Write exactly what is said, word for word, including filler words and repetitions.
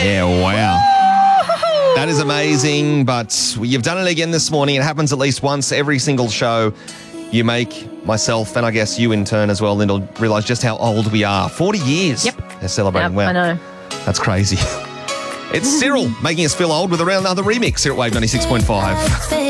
Yeah, wow. That is amazing, but you've done it again this morning. It happens at least once every single show. You make myself, and I guess you in turn as well, Lyndall, realise just how old we are. forty years. Yep. They're celebrating. Yep, Wow. I know. That's crazy. It's Cyril making us feel old with Around Another remix here at Wave ninety-six point five.